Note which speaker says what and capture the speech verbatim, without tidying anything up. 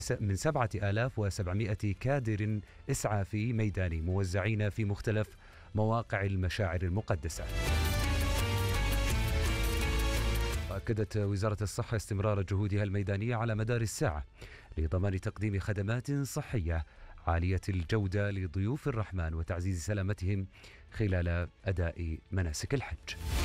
Speaker 1: من سبعة آلاف وسبعمائة كادر إسعافي ميداني موزعين في مختلف مواقع المشاعر المقدسة. أكدت وزارة الصحة استمرار جهودها الميدانية على مدار الساعة لضمان تقديم خدمات صحية عالية الجودة لضيوف الرحمن وتعزيز سلامتهم خلال أداء مناسك الحج.